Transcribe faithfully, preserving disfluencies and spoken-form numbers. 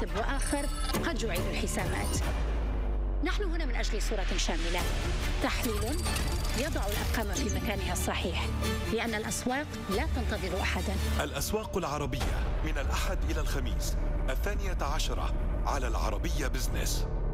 راتب وآخر قد يعيد الحسابات. نحن هنا من أجل صورة شاملة، تحليل يضع الأرقام في مكانها الصحيح، لأن الأسواق لا تنتظر أحدا. الأسواق العربية من الأحد إلى الخميس الثانية عشرة على العربية بزنس.